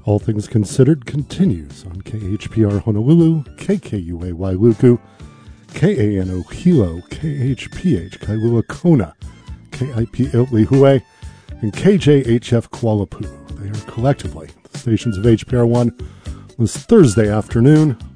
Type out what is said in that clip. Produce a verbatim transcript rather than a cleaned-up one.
All Things Considered continues on K H P R Honolulu, K K U A Wailuku, K A N O Hilo, K H P H Kailua Kona, K I P Lihue, and K J H F Kuala Lumpur. They are collectively the stations of H P R one this Thursday afternoon,